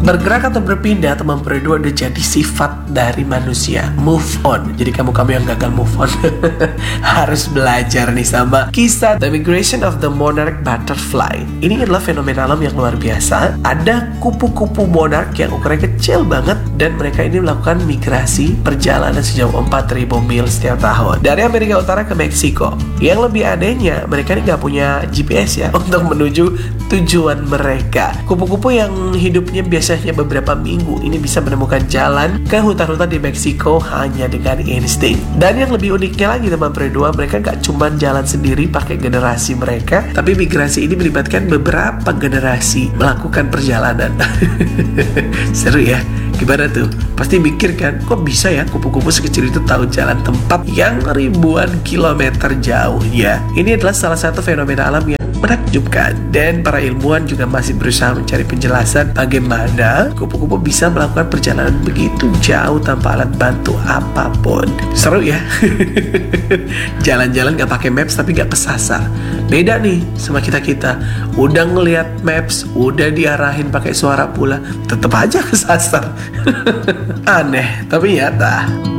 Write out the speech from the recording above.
Bergerak atau berpindah, teman berdua udah jadi sifat dari manusia. Move on. Jadi kamu yang gagal move on harus belajar nih sama kisah The Migration of the Monarch Butterfly. Ini adalah fenomena alam yang luar biasa. Ada kupu-kupu monarch yang ukurannya kecil banget, dan mereka ini melakukan migrasi perjalanan sejauh 4.000 mil setiap tahun dari Amerika Utara ke Meksiko. Yang lebih anehnya, mereka ini nggak punya GPS ya untuk menuju tujuan mereka. Kupu-kupu yang hidupnya biasanya beberapa minggu ini bisa menemukan jalan ke hutan-hutan di Meksiko hanya dengan insting. Dan yang lebih uniknya lagi teman berdua, mereka nggak cuma jalan sendiri pakai generasi mereka, tapi migrasi ini melibatkan beberapa generasi melakukan perjalanan. Seru ya? Gimana tuh? Pasti mikir kan, kok bisa ya kupu-kupu sekecil itu tahu jalan tempat yang ribuan kilometer jauh ya? Ini adalah salah satu fenomena alam yang menakjubkan, dan para ilmuwan juga masih berusaha mencari penjelasan bagaimana kupu-kupu bisa melakukan perjalanan begitu jauh tanpa alat bantu apapun. Seru ya? Jalan-jalan gak pakai maps tapi gak kesasar. Beda nih sama kita-kita. Udah ngelihat maps, udah diarahin pakai suara pula, tetap aja kesasar. Aneh tapi nyata.